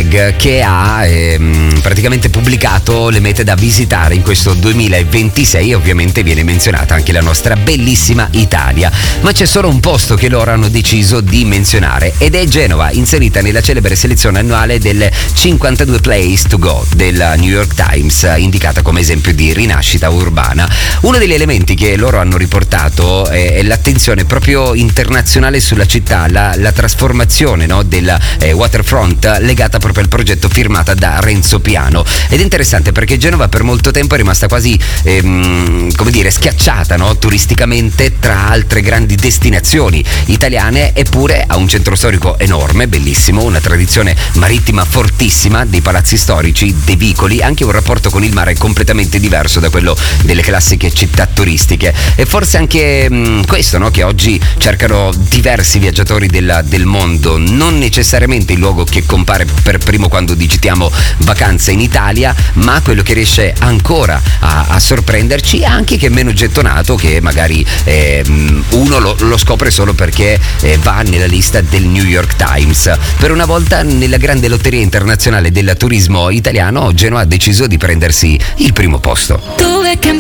Flag, che ha praticamente pubblicato le mete da visitare in questo 2026, e ovviamente viene menzionata anche la nostra bellissima Italia, ma c'è solo un posto che loro hanno deciso di menzionare, ed è Genova, inserita nella celebre selezione annuale del 52 Place to Go del New York Times, indicata come esempio di rinascita urbana. Uno degli elementi che loro hanno riportato è l'attenzione proprio internazionale sulla città, la trasformazione, no, della waterfront, legata proprio al progetto firmata da Renzo Piano. Ed è interessante perché Genova per molto tempo è rimasta quasi come dire, schiacciata, no, turisticamente tra altre grandi destinazioni italiane, eppure ha un centro storico enorme, bellissimo, una tradizione marittima fortissima, dei palazzi storici, dei vicoli, anche un rapporto con il mare completamente diverso da quello delle classiche città turistiche. E forse anche questo, no, che oggi cercano diversi viaggiatori del mondo, non necessariamente il luogo che compare per primo quando digitiamo vacanze in Italia, ma quello che riesce ancora a sorprenderci, anche che è meno gettonato, che magari uno lo scopre solo perché va nella lista del New York Times. Per una volta nella grande lotteria internazionale del turismo italiano, Genova ha deciso di prendersi il primo posto.